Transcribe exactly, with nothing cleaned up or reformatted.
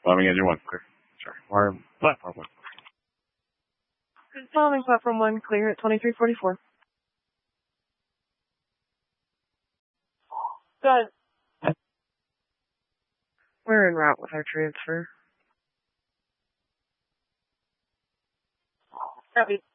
Bombing engine one, clear. Sorry. Or platform one. Bombing platform one, clear at twenty-three forty-four. Good. We're en route with our transfer. Copy.